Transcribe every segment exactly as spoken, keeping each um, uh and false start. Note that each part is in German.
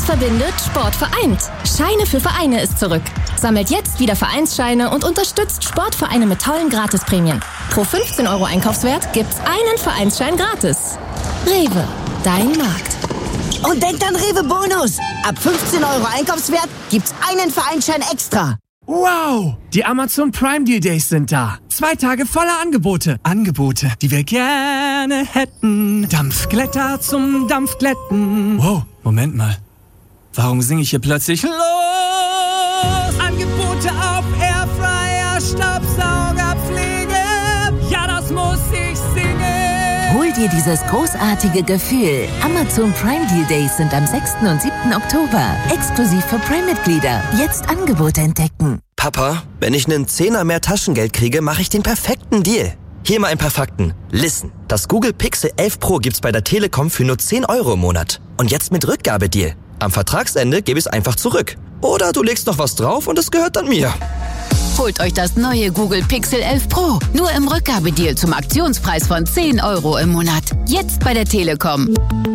verbindet, Sport vereint. Scheine für Vereine ist zurück. Sammelt jetzt wieder Vereinsscheine und unterstützt Sportvereine mit tollen Gratisprämien. Pro fünfzehn Euro Einkaufswert gibt's einen Vereinsschein gratis. Rewe, dein Markt. Und denkt an Rewe Bonus. Ab fünfzehn Euro Einkaufswert gibt's einen Vereinsschein extra. Wow! Die Amazon Prime Deal Days sind da. Zwei Tage voller Angebote. Angebote, die wir gerne hätten. Dampfglätter zum Dampfglätten. Wow, Moment mal. Warum singe ich hier plötzlich los? Angebote auf Airfryer, Staubsauger, Pflege. Ja, das muss ich singen. Hol dir dieses großartige Gefühl. Amazon Prime Deal Days sind am sechsten und siebten Oktober. Exklusiv für Prime-Mitglieder. Jetzt Angebote entdecken. Papa, wenn ich einen Zehner mehr Taschengeld kriege, mache ich den perfekten Deal. Hier mal ein paar Fakten. Listen, das Google Pixel elf Pro gibt's bei der Telekom für nur zehn Euro im Monat. Und jetzt mit Rückgabedeal. Am Vertragsende gebe ich es einfach zurück. Oder du legst noch was drauf und es gehört dann mir. Holt euch das neue Google Pixel elf Pro. Nur im Rückgabedeal zum Aktionspreis von zehn Euro im Monat. Jetzt bei der Telekom.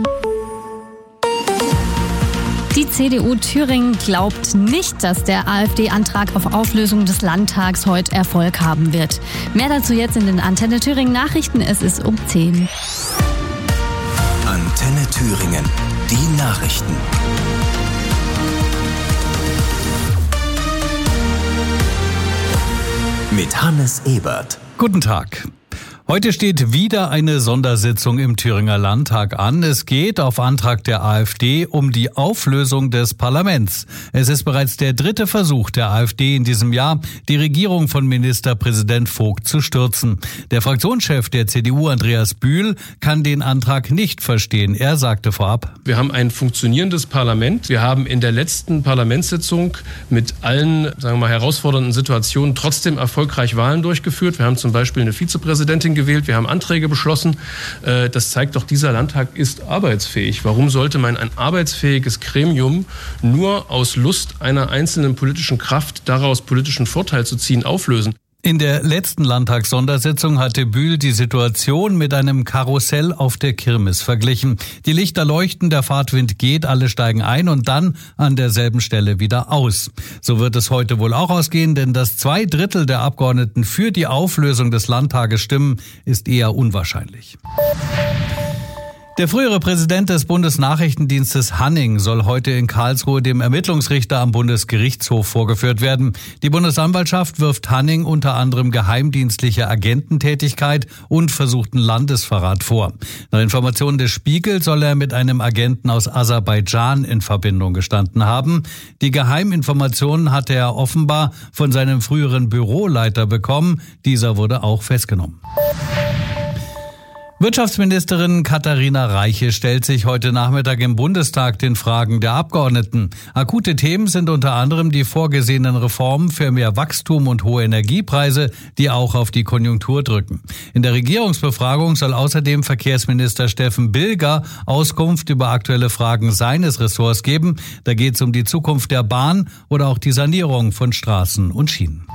Die C D U Thüringen glaubt nicht, dass der AfD-Antrag auf Auflösung des Landtags heute Erfolg haben wird. Mehr dazu jetzt in den Antenne Thüringen Nachrichten. Es ist um zehn. Antenne Thüringen. Die Nachrichten. Mit Hannes Ebert. Guten Tag. Heute steht wieder eine Sondersitzung im Thüringer Landtag an. Es geht auf Antrag der AfD um die Auflösung des Parlaments. Es ist bereits der dritte Versuch der AfD in diesem Jahr, die Regierung von Ministerpräsident Vogt zu stürzen. Der Fraktionschef der C D U, Andreas Bühl, kann den Antrag nicht verstehen. Er sagte vorab: Wir haben ein funktionierendes Parlament. Wir haben in der letzten Parlamentssitzung mit allen, sagen wir mal, herausfordernden Situationen trotzdem erfolgreich Wahlen durchgeführt. Wir haben zum Beispiel eine Vizepräsidentin gewählt, wir haben Anträge beschlossen. Das zeigt doch, dieser Landtag ist arbeitsfähig. Warum sollte man ein arbeitsfähiges Gremium nur aus Lust einer einzelnen politischen Kraft, daraus politischen Vorteil zu ziehen, auflösen? In der letzten Landtagssondersitzung hatte Bühl die Situation mit einem Karussell auf der Kirmes verglichen. Die Lichter leuchten, der Fahrtwind geht, alle steigen ein und dann an derselben Stelle wieder aus. So wird es heute wohl auch ausgehen, denn dass zwei Drittel der Abgeordneten für die Auflösung des Landtages stimmen, ist eher unwahrscheinlich. Der frühere Präsident des Bundesnachrichtendienstes Hanning soll heute in Karlsruhe dem Ermittlungsrichter am Bundesgerichtshof vorgeführt werden. Die Bundesanwaltschaft wirft Hanning unter anderem geheimdienstliche Agententätigkeit und versuchten Landesverrat vor. Nach Informationen des Spiegel soll er mit einem Agenten aus Aserbaidschan in Verbindung gestanden haben. Die Geheiminformationen hatte er offenbar von seinem früheren Büroleiter bekommen. Dieser wurde auch festgenommen. Wirtschaftsministerin Katharina Reiche stellt sich heute Nachmittag im Bundestag den Fragen der Abgeordneten. Akute Themen sind unter anderem die vorgesehenen Reformen für mehr Wachstum und hohe Energiepreise, die auch auf die Konjunktur drücken. In der Regierungsbefragung soll außerdem Verkehrsminister Steffen Bilger Auskunft über aktuelle Fragen seines Ressorts geben. Da geht es um die Zukunft der Bahn oder auch die Sanierung von Straßen und Schienen.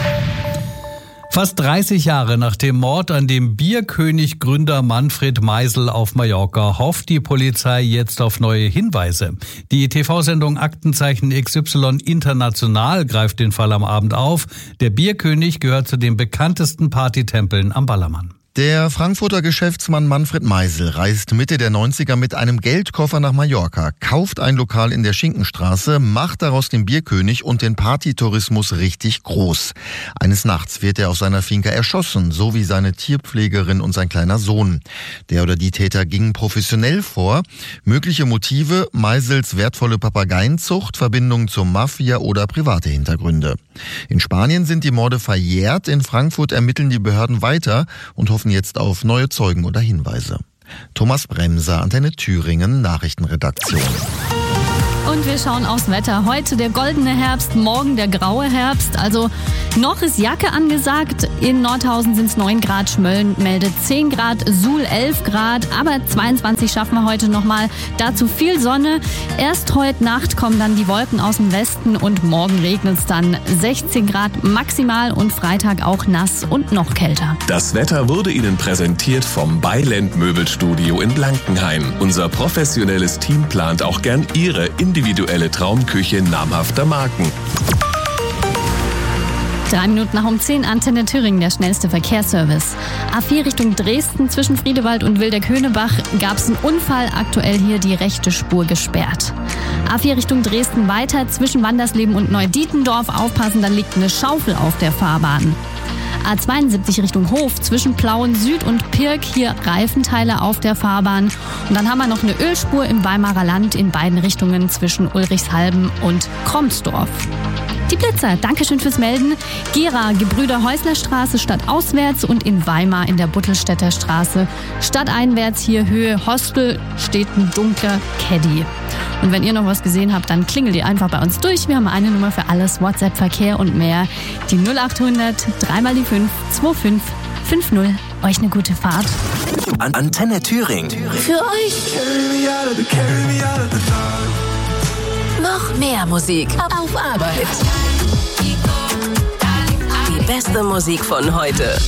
Fast dreißig Jahre nach dem Mord an dem Bierkönig-Gründer Manfred Meisel auf Mallorca hofft die Polizei jetzt auf neue Hinweise. Die T V-Sendung Aktenzeichen X Y International greift den Fall am Abend auf. Der Bierkönig gehört zu den bekanntesten Partytempeln am Ballermann. Der Frankfurter Geschäftsmann Manfred Meisel reist Mitte der neunziger mit einem Geldkoffer nach Mallorca, kauft ein Lokal in der Schinkenstraße, macht daraus den Bierkönig und den Partytourismus richtig groß. Eines Nachts wird er auf seiner Finca erschossen, so wie seine Tierpflegerin und sein kleiner Sohn. Der oder die Täter gingen professionell vor. Mögliche Motive: Meisels wertvolle Papageienzucht, Verbindungen zur Mafia oder private Hintergründe. In Spanien sind die Morde verjährt, in Frankfurt ermitteln die Behörden weiter und hoffen jetzt auf neue Zeugen oder Hinweise. Thomas Bremser, Antenne Thüringen, Nachrichtenredaktion. Und wir schauen aufs Wetter. Heute der goldene Herbst, morgen der graue Herbst. Also noch ist Jacke angesagt. In Nordhausen sind es neun Grad, Schmölln meldet zehn Grad, Suhl elf Grad. Aber zweiundzwanzig schaffen wir heute nochmal. Dazu viel Sonne. Erst heute Nacht kommen dann die Wolken aus dem Westen und morgen regnet es dann. sechzehn Grad maximal und Freitag auch nass und noch kälter. Das Wetter wurde Ihnen präsentiert vom Beiland Möbelstudio in Blankenhain. Unser professionelles Team plant auch gern Ihre individuelle individuelle Traumküche namhafter Marken. Drei Minuten nach um zehn, Antenne Thüringen, der schnellste Verkehrsservice. A vier Richtung Dresden zwischen Friedewald und Wildeck-Höneberg gab es einen Unfall, aktuell hier die rechte Spur gesperrt. A vier Richtung Dresden weiter zwischen Wandersleben und Neudietendorf, aufpassen, da liegt eine Schaufel auf der Fahrbahn. A zweiundsiebzig Richtung Hof zwischen Plauen Süd und Pirk, hier Reifenteile auf der Fahrbahn. Und dann haben wir noch eine Ölspur im Weimarer Land in beiden Richtungen zwischen Ulrichshalben und Kromsdorf. Die Blitzer, Dankeschön fürs Melden. Gera, Gebrüder-Häusler-Straße stadtauswärts und in Weimar in der Buttelstädter Straße stadteinwärts, hier Höhe Hostel, steht ein dunkler Caddy. Und wenn ihr noch was gesehen habt, dann klingelt ihr einfach bei uns durch. Wir haben eine Nummer für alles, WhatsApp, Verkehr und mehr. Die null acht hundert, drei mal die fünf, zwei fünf fünf null. Euch eine gute Fahrt. An Antenne Thüringen. Für euch noch mehr Musik auf Arbeit. Die beste Musik von heute.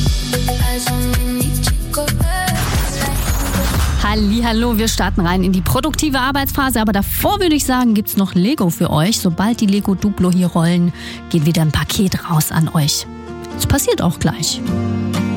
Hallihallo, wir starten rein in die produktive Arbeitsphase, aber davor würde ich sagen, gibt's noch Lego für euch. Sobald die Lego Duplo hier rollen, geht wieder ein Paket raus an euch. Das passiert auch gleich.